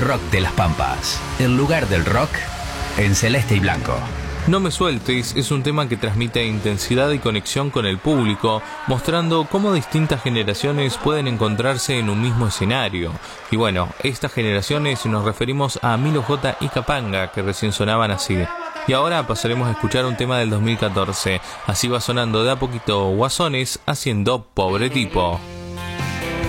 Rock de las Pampas, el lugar del rock en celeste y blanco. No me sueltes es un tema que transmite intensidad y conexión con el público, mostrando cómo distintas generaciones pueden encontrarse en un mismo escenario. Y bueno, estas generaciones nos referimos a Milo J y Capanga, que recién sonaban así. Y ahora pasaremos a escuchar un tema del 2014. Así va sonando de a poquito Guasones haciendo Pobre Tipo.